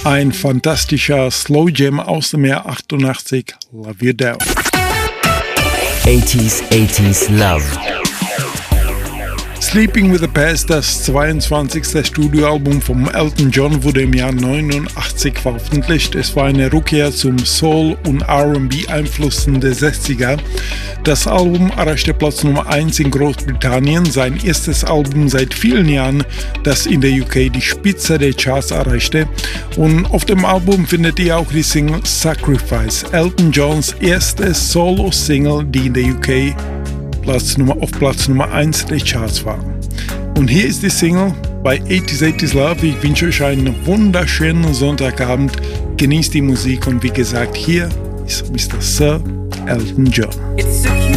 Ein fantastischer Slow Jam aus dem Jahr 88, Love You Down. 80s Love. Sleeping with the Past, das 22. Studioalbum von Elton John, wurde im Jahr 89 veröffentlicht. Es war eine Rückkehr zum Soul- und R&B-Einflüssen der 60er. Das Album erreichte Platz Nummer 1 in Großbritannien, sein erstes Album seit vielen Jahren, das in der UK die Spitze der Charts erreichte. Und auf dem Album findet ihr auch die Single Sacrifice, Elton Johns erste Solo-Single, die in der UK auf Platz Nummer 1 der Charts war. Und hier ist die Single bei 80s Love. Ich wünsche euch einen wunderschönen Sonntagabend. Genießt die Musik und wie gesagt, hier ist Mr. Sir Elton John.